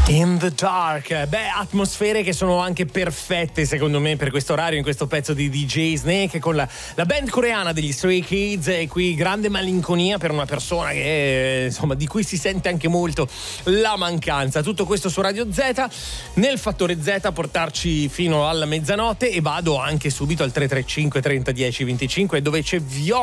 In the Dark, atmosfere che sono anche perfette secondo me per questo orario, in questo pezzo di DJ Snake con la band coreana degli Stray Kids. E qui grande malinconia per una persona che insomma di cui si sente anche molto la mancanza. Tutto questo su Radio Z, nel fattore Z a portarci fino alla mezzanotte, e vado anche subito al 335 30 10 25 dove c'è Viola